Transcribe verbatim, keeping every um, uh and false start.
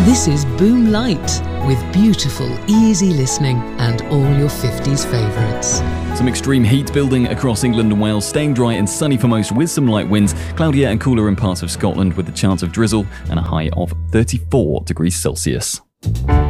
This is Boom Light, with beautiful, easy listening and all your fifties favourites. Some extreme heat building across England and Wales, staying dry and sunny for most with some light winds, cloudier and cooler in parts of Scotland with a chance of drizzle and a high of thirty-four degrees Celsius.